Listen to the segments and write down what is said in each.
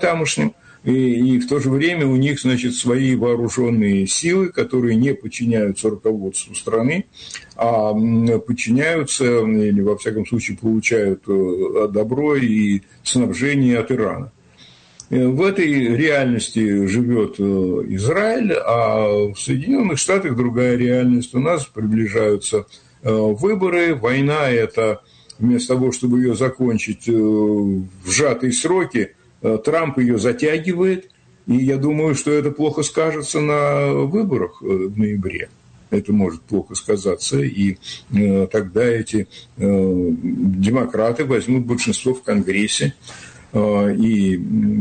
тамошним, и в то же время у них, значит, свои вооруженные силы, которые не подчиняются руководству страны, а подчиняются, или, во всяком случае, получают добро и снабжение от Ирана. В этой реальности живет Израиль, а в Соединенных Штатах другая реальность. У нас приближаются выборы, война – это вместо того, чтобы ее закончить в сжатые сроки, Трамп ее затягивает, и я думаю, что это плохо скажется на выборах в ноябре. Это может плохо сказаться, и тогда эти демократы возьмут большинство в Конгрессе, и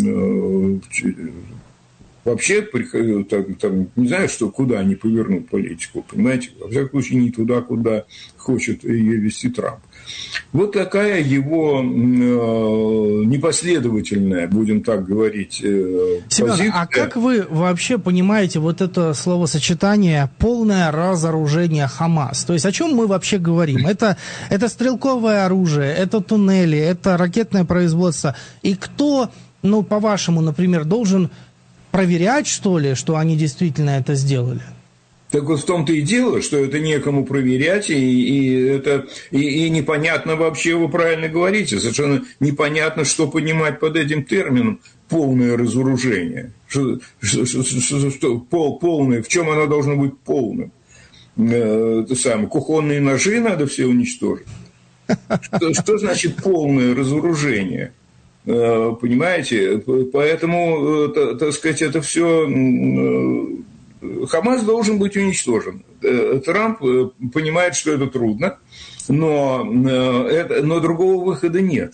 вообще, там, не знаю, куда они повернут политику, понимаете, во всяком случае не туда, куда хочет ее вести Трамп. Вот такая его непоследовательная, будем так говорить, Семен, позиция. а как вы вообще понимаете вот это словосочетание «полное разоружение Хамас»? То есть о чем мы вообще говорим? Это стрелковое оружие, это туннели, это ракетное производство. И кто, по-вашему, например, должен проверять, что ли, что они действительно это сделали? Так вот в том-то и дело, что это некому проверять, и непонятно вообще, вы правильно говорите, совершенно непонятно, что понимать под этим термином «полное разоружение». Полное, в чем оно должно быть полным? Кухонные ножи надо все уничтожить. Что значит полное разоружение? Понимаете? Поэтому, так сказать, это все... Хамас должен быть уничтожен. Трамп понимает, что это трудно, но другого выхода нет.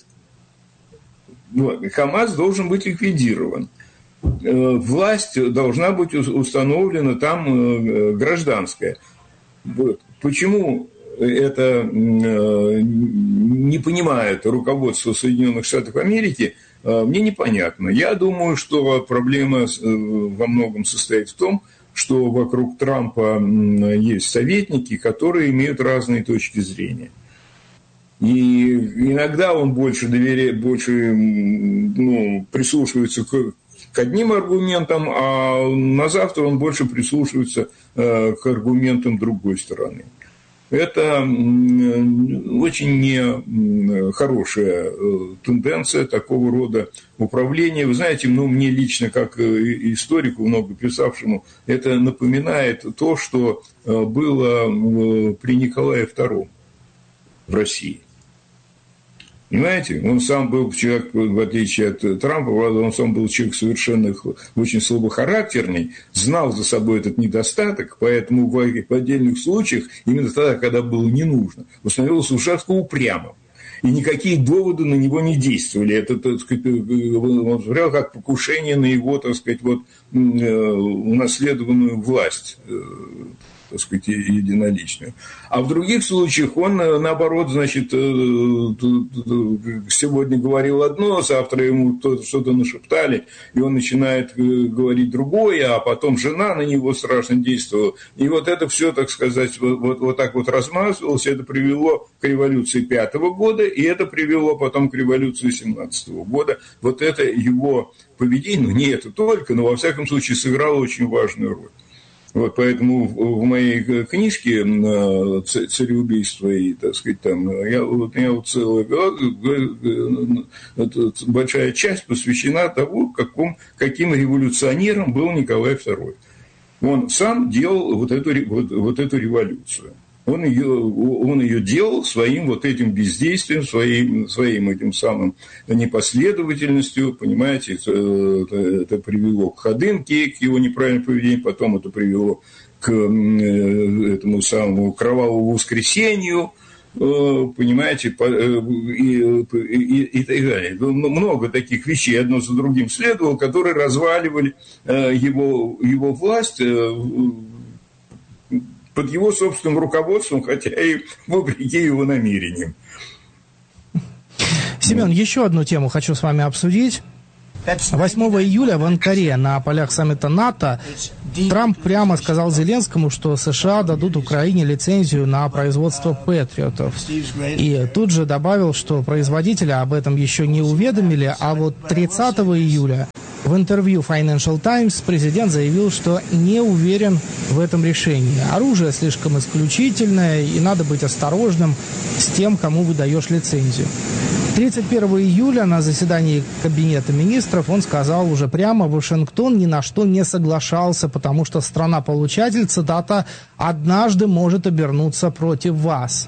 Хамас должен быть ликвидирован. Власть должна быть установлена там гражданская. Почему это не понимает руководство Соединенных Штатов Америки, мне непонятно. Я думаю, что проблема во многом состоит в том, что вокруг Трампа есть советники, которые имеют разные точки зрения. И иногда он больше прислушивается к одним аргументам, а на завтра он больше прислушивается к аргументам другой стороны. Это очень нехорошая тенденция такого рода управления. Вы знаете, мне лично, как историку, много писавшему, это напоминает то, что было при Николае II в России. Понимаете, он сам был человек, в отличие от Трампа, он сам был человек совершенно очень слабохарактерный, знал за собой этот недостаток, поэтому в отдельных случаях, именно тогда, когда было не нужно, он становился ужасно упрямым. И никакие доводы на него не действовали. Это, так сказать, он смотрел как покушение на его, так сказать, унаследованную власть, так сказать, единоличную. А в других случаях он, наоборот, значит, сегодня говорил одно, завтра ему что-то нашептали, и он начинает говорить другое, а потом жена на него страшно действовала. И вот это все, так сказать, вот так вот размазывалось, это привело к революции 5-го года, и это привело потом к революции 17-го года. Вот это его поведение, не это только, но во всяком случае сыграло очень важную роль. Вот поэтому в моей книжке «Цареубийство» и, так сказать, там, целая большая часть посвящена тому, каким революционером был Николай II. Он сам делал вот эту революцию. Он ее делал своим вот этим бездействием, своим этим самым непоследовательностью, понимаете, это привело к Ходынке, к его неправильному поведению, потом это привело к этому самому кровавому воскресению, понимаете, и так далее. Много таких вещей одно за другим следовало, которые разваливали его власть под его собственным руководством, хотя и вопреки его намерениям. Семен, еще одну тему хочу с вами обсудить. 8 июля в Анкаре на полях саммита НАТО Трамп прямо сказал Зеленскому, что США дадут Украине лицензию на производство патриотов. И тут же добавил, что производители об этом еще не уведомили, а вот 30 июля В интервью Financial Times президент заявил, что не уверен в этом решении. Оружие слишком исключительное, и надо быть осторожным с тем, кому выдаешь лицензию. 31 июля на заседании Кабинета министров он сказал уже прямо: Вашингтон ни на что не соглашался, потому что страна-получатель, цитата, «однажды может обернуться против вас».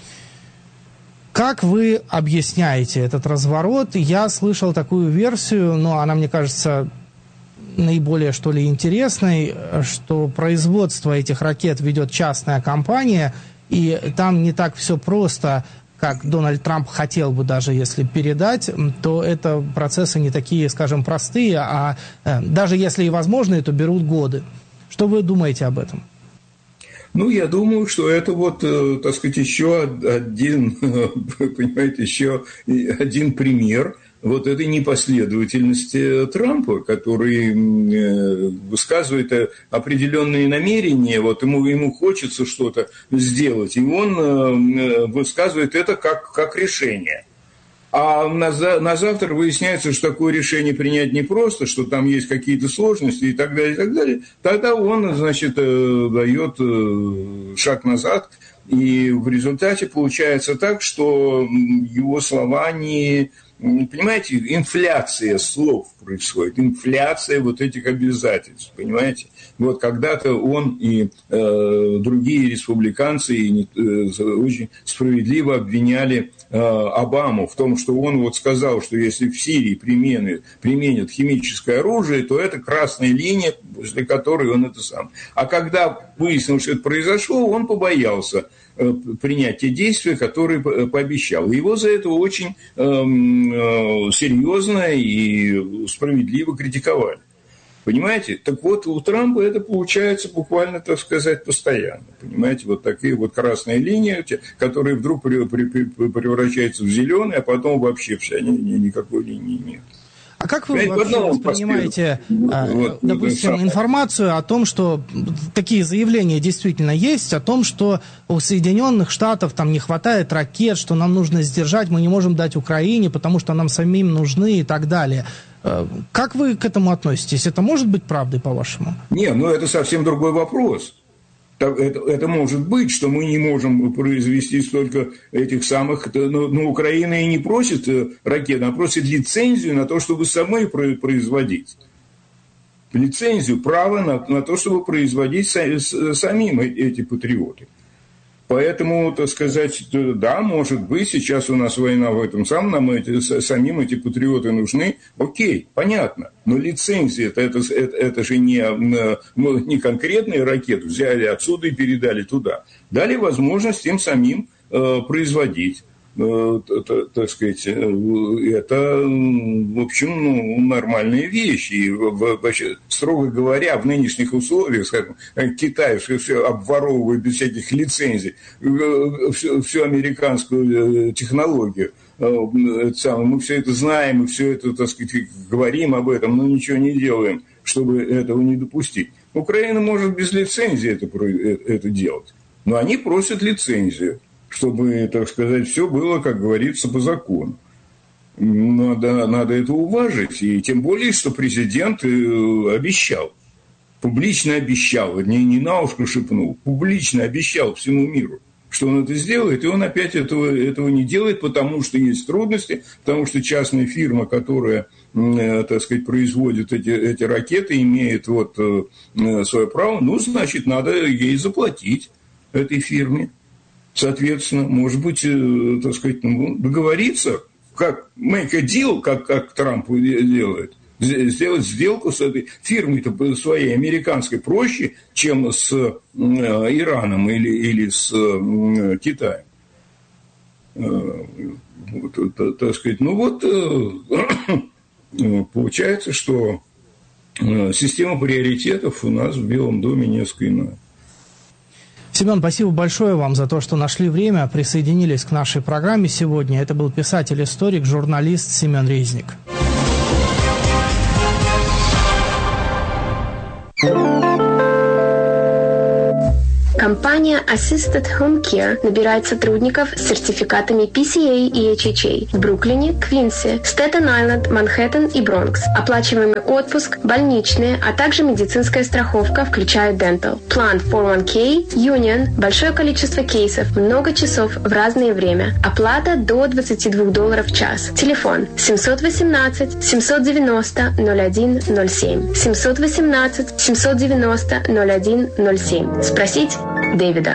Как вы объясняете этот разворот? Я слышал такую версию, но она, мне кажется, наиболее, что ли, интересной, что производство этих ракет ведет частная компания, и там не так все просто, как Дональд Трамп хотел бы, даже если передать, то это процессы не такие, скажем, простые, а даже если и возможные, то берут годы. Что вы думаете об этом? Ну, я думаю, что это вот, так сказать, еще один, понимаете, еще один пример вот этой непоследовательности Трампа, который высказывает определенные намерения, вот ему хочется что-то сделать, и он высказывает это как решение. А на завтра выясняется, что такое решение принять непросто, что там есть какие-то сложности и так далее, и так далее. Тогда он, значит, дает шаг назад, и в результате получается так, что его слова не... Понимаете, инфляция слов происходит, инфляция вот этих обязательств, понимаете? Вот когда-то он и другие республиканцы очень справедливо обвиняли Обаму в том, что он вот сказал, что если в Сирии применят химическое оружие, то это красная линия, после которой он это сам. А когда выяснилось, что это произошло, он побоялся принять те действия, которые пообещал. Его за это очень серьезно и справедливо критиковали. Понимаете? Так вот, у Трампа это получается буквально, так сказать, постоянно. Понимаете? Вот такие вот красные линии, которые вдруг превращаются в зеленые, а потом вообще вся никакой линии нет. А как вы вообще воспринимаете, допустим, информацию о том, что такие заявления действительно есть, о том, что у Соединенных Штатов там не хватает ракет, что нам нужно сдержать, мы не можем дать Украине, потому что нам самим нужны и так далее. Как вы к этому относитесь? Это может быть правдой, по-вашему? Не, ну это совсем другой вопрос. Это может быть, что мы не можем произвести столько этих самых... Но Украина и не просит ракет, она просит лицензию на то, чтобы самой производить. Лицензию, право на то, чтобы производить самим эти патриоты. Поэтому, так сказать, да, может быть, сейчас у нас война в этом самом, нам самим эти патриоты нужны. Окей, понятно. Но лицензия, это же не конкретные ракеты, взяли отсюда и передали туда. Дали возможность им самим производить. Так сказать, это, в общем, нормальные вещи. И вообще, строго говоря, в нынешних условиях, скажем, Китай все обворовывает без всяких лицензий всю американскую технологию. Мы все это знаем, и все это, так сказать, говорим об этом, но ничего не делаем, чтобы этого не допустить. Украина может без лицензии это делать, но они просят лицензию, чтобы, так сказать, все было, как говорится, по закону. Надо это уважить. И тем более, что президент обещал, публично обещал, не на ушко шепнул, публично обещал всему миру, что он это сделает, и он опять этого не делает, потому что есть трудности, потому что частная фирма, которая, так сказать, производит эти ракеты, имеет вот свое право, ну, значит, надо ей заплатить, этой фирме. Соответственно, может быть, так сказать, договориться, как make a deal, как Трамп делает, сделать сделку с этой фирмой-то своей американской проще, чем с Ираном или с Китаем. Так сказать, ну вот, получается, что система приоритетов у нас в Белом доме несколько иная. Семен, спасибо большое вам за то, что нашли время, присоединились к нашей программе сегодня. Это был писатель-историк, журналист Семен Резник. Компания Assisted Home Care набирает сотрудников с сертификатами PCA и HHA в Бруклине, Квинсе, Стэттен-Айленд, Манхэттен и Бронкс. Оплачиваемый отпуск, больничные, а также медицинская страховка, включая Dental. План 401k, Union, большое количество кейсов, много часов в разное время. Оплата до $22 в час. Телефон 718-790-0107. 718-790-0107. Спросить Дэвида.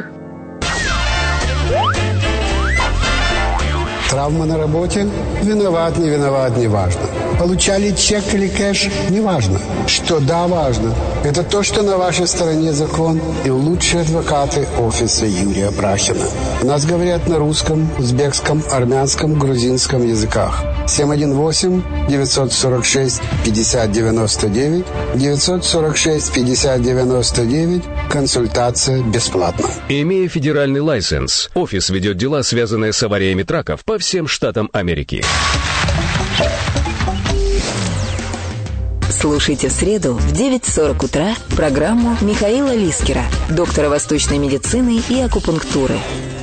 Травма на работе? Виноват, не виноват, не важно. Получали чек или кэш? Не важно. Что да, важно. Это то, что на вашей стороне закон и лучшие адвокаты офиса Юрия Брахина. У нас говорят на русском, узбекском, армянском, грузинском языках. 718-946-5099, 946-5099, консультация бесплатна. Имея федеральный лайсенс, офис ведет дела, связанные с авариями траков по всем штатам Америки. Слушайте в среду в 9:40 утра программу Михаила Лискера, доктора восточной медицины и акупунктуры.